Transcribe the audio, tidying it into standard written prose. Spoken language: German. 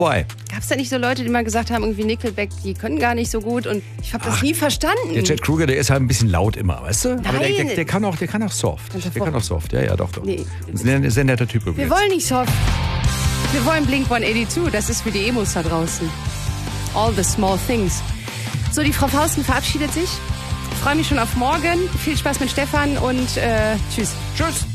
Why? Gab es da nicht so Leute, die mal gesagt haben, irgendwie Nickelback, die können gar nicht so gut und ich habe das nie verstanden. Der Chad Kroeger, der ist halt ein bisschen laut immer, weißt du? Aber Nein. der kann auch soft. Der kann auch soft, ja, doch. Nee. Das ist ein sehr netter Typ übrigens. Wir wollen nicht soft. Wir wollen Blink 182, das ist für die Emos da draußen. All the small things. So, die Frau Fausten verabschiedet sich. Ich freue mich schon auf morgen. Viel Spaß mit Stefan und tschüss. Tschüss.